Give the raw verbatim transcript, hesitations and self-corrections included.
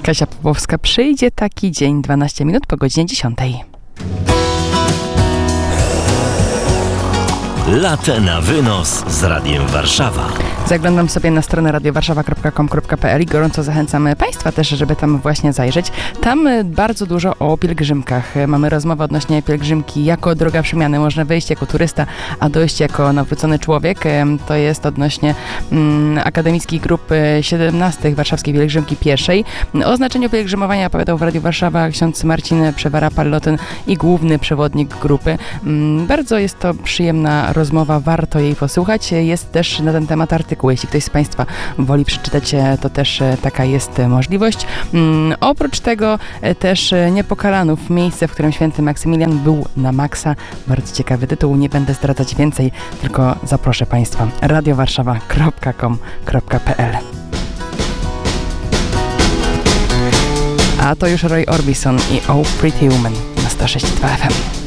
Kasia Popowska, przyjdzie taki dzień, dwanaście minut po godzinie dziesiątej. Latę na wynos z Radiem Warszawa. Zaglądam sobie na stronę radio warszawa kropka com kropka p l i gorąco zachęcamy Państwa też, żeby tam właśnie zajrzeć. Tam bardzo dużo o pielgrzymkach. Mamy rozmowę odnośnie pielgrzymki jako droga przemiany. Można wejść jako turysta, a dojść jako nawrócony człowiek. To jest odnośnie mm, akademickich grup siedemnastych Warszawskiej Pielgrzymki Pierwszej. O znaczeniu pielgrzymowania opowiadał w Radiu Warszawa ksiądz Marcin Przewara-Pallotyn i główny przewodnik grupy. Mm, bardzo jest to przyjemna rozmowa, warto jej posłuchać. Jest też na ten temat artykuł. Jeśli ktoś z Państwa woli przeczytać, to też taka jest możliwość. Mm, oprócz tego też Niepokalanów, miejsce, w którym święty Maksymilian był na maksa. Bardzo ciekawy tytuł, nie będę zdradzać więcej, tylko zaproszę Państwa. radio warszawa kropka com kropka p l. A to już Roy Orbison i Oh Pretty Woman na sto sześć dwa F M.